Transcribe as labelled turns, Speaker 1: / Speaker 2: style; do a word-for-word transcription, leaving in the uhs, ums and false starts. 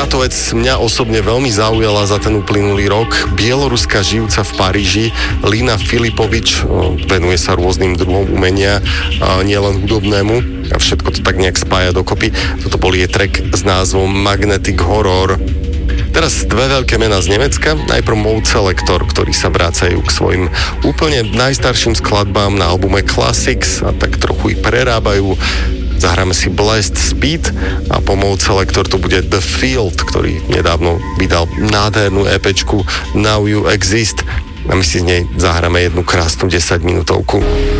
Speaker 1: táto vec mňa osobne veľmi zaujala za ten uplynulý rok. Bieloruská žijúca v Paríži Lina Filipovič venuje sa rôznym druhom umenia, nielen hudobnému, a všetko to tak nejak spája dokopy. Toto bol jej track s názvom Magnetic Horror. Teraz dve veľké mená z Nemecka. Najprv Mode Selector, ktorí sa vrácajú k svojim úplne najstarším skladbám na albume Classics a tak trochu ich prerábajú. Zahráme si Blast Speed a po Mode Selector to bude The Field, ktorý nedávno vydal nádhernú EPčku Now You Exist a my si z nej zahráme jednu krásnu desaťminútovku.